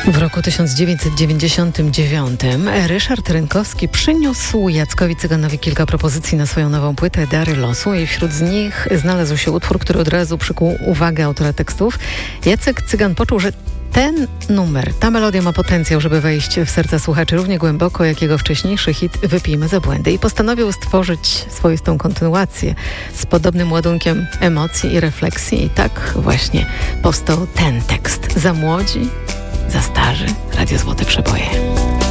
W roku 1999 Ryszard Rynkowski przyniósł Jackowi Cyganowi kilka propozycji na swoją nową płytę Dary losu i wśród z nich znalazł się utwór, który od razu przykuł uwagę autora tekstów. Jacek Cygan poczuł, że ten numer, ta melodia ma potencjał, żeby wejść w serca słuchaczy równie głęboko, jak jego wcześniejszy hit Wypijmy za błędy, i postanowił stworzyć swoistą kontynuację z podobnym ładunkiem emocji i refleksji. I tak właśnie powstał ten tekst. Za młodzi, za starzy, Radio Złote Przeboje.